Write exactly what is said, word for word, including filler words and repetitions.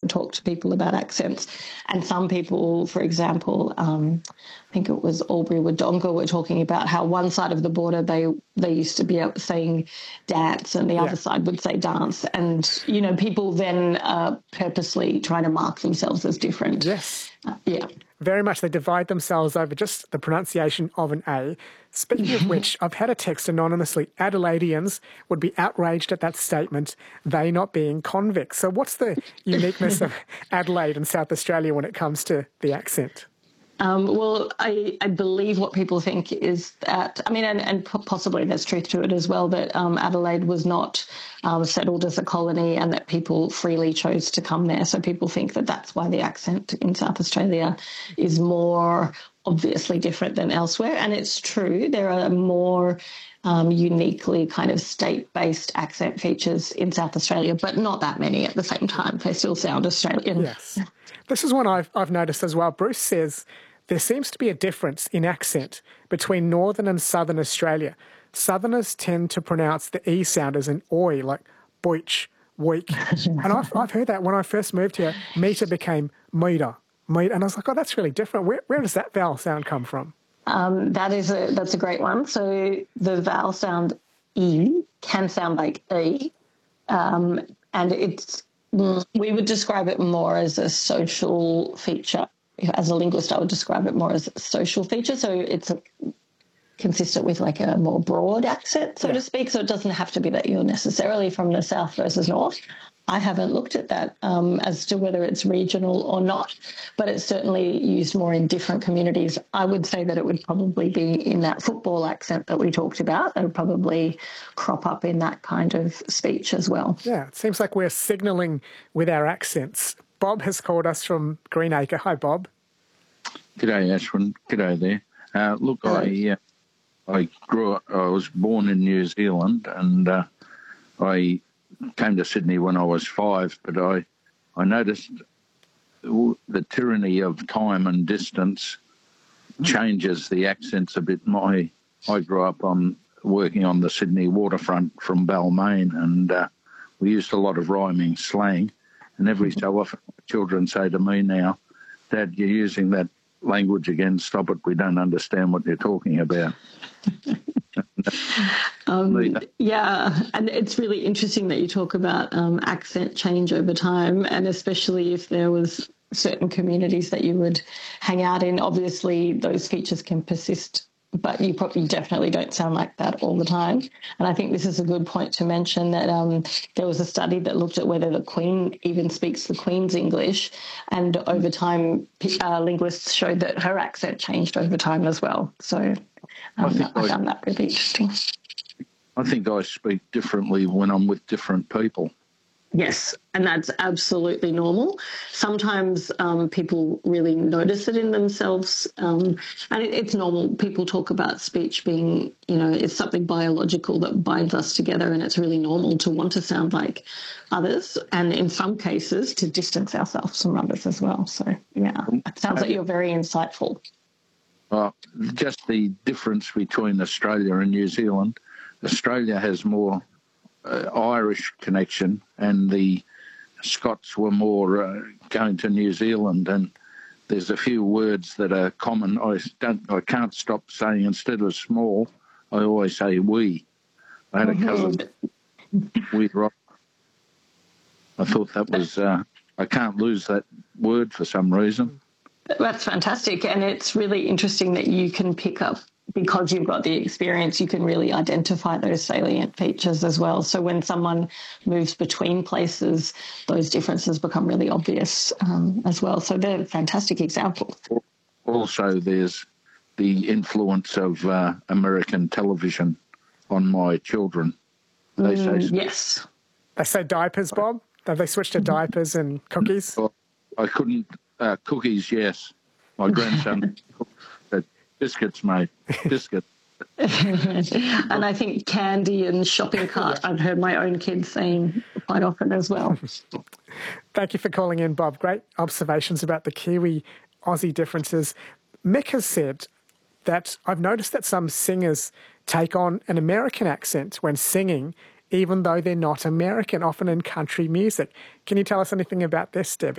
talk to people about accents. And some people, for example, um, I think it was Albury Wodonga, were talking about how one side of the border they they used to be saying dance and the yeah. other side would say dance. And, you know, people then uh, purposely try to mark themselves as different. Yes. Uh, yeah. Very much they divide themselves over just the pronunciation of an A. Speaking of which, I've had a text anonymously. Adelaideans would be outraged at that statement, they not being convicts. So what's the uniqueness of Adelaide and South Australia when it comes to the accent? Um, well, I, I believe what people think is that, I mean, and, and possibly there's truth to it as well, that um, Adelaide was not um, settled as a colony and that people freely chose to come there. So people think that that's why the accent in South Australia is more obviously different than elsewhere. And it's true, there are more um, uniquely kind of state-based accent features in South Australia, but not that many at the same time. They still sound Australian. Yes. This is one I've, I've noticed as well. Bruce says there seems to be a difference in accent between Northern and Southern Australia. Southerners tend to pronounce the E sound as an oi, like boich, week. And I've, I've heard that when I first moved here, meter became meter, meter. And I was like, oh, that's really different. Where, where does that vowel sound come from? Um, that is a, that's a great one. So the vowel sound E can sound like E, um, and it's, we would describe it more as a social feature. As a linguist, I would describe it more as a social feature. So it's a, consistent with like a more broad accent, so yeah. to speak. So it doesn't have to be that you're necessarily from the south versus north. I haven't looked at that um, as to whether it's regional or not, but it's certainly used more in different communities. I would say that it would probably be in that football accent that we talked about. It would probably crop up in that kind of speech as well. Yeah, it seems like we're signalling with our accents. Bob has called us from Greenacre. Hi, Bob. G'day, Ashwin. G'day there. Uh, look, Hello. I uh, I grew up, I was born in New Zealand, and uh, I came to Sydney when I was five, but I, I noticed the tyranny of time and distance changes the accents a bit. My I grew up on working on the Sydney waterfront from Balmain, and uh, we used a lot of rhyming slang. And every so often, children say to me now, Dad, you're using that language again, stop it, we don't understand what you're talking about. um, yeah, and it's really interesting that you talk about um, accent change over time, and especially if there was certain communities that you would hang out in. Obviously, those features can persist, but you probably definitely don't sound like that all the time. And I think this is a good point to mention that um, there was a study that looked at whether the Queen even speaks the Queen's English, and over time uh, linguists showed that her accent changed over time as well. So um, I, I found that really interesting. I think I speak differently when I'm with different people. Yes, and that's absolutely normal. Sometimes um, people really notice it in themselves, um, and it, it's normal. People talk about speech being, you know, it's something biological that binds us together, and it's really normal to want to sound like others, and in some cases to distance ourselves from others as well. So, yeah, it sounds like you're very insightful. Uh, just the difference between Australia and New Zealand. Australia has more Uh, Irish connection, and the Scots were more uh, going to New Zealand, and there's a few words that are common. I don't, I can't stop saying, instead of small, I always say we. I had a cousin, we rock. I thought that was, uh, I can't lose that word for some reason. That's fantastic, and it's really interesting that you can pick up, because you've got the experience, you can really identify those salient features as well. So when someone moves between places, those differences become really obvious um, as well. So they're fantastic examples. Also, there's the influence of uh, American television on my children. They mm, say yes. They say diapers, Bob? Have they switched to diapers and cookies? Well, I couldn't. Uh, cookies, yes. My grandson said, biscuits, mate, biscuits. And I think candy and shopping cart, I've heard my own kids saying quite often as well. Thank you for calling in, Bob. Great observations about the Kiwi-Aussie differences. Mick has said that I've noticed that some singers take on an American accent when singing, even though they're not American, often in country music. Can you tell us anything about this, Debbie?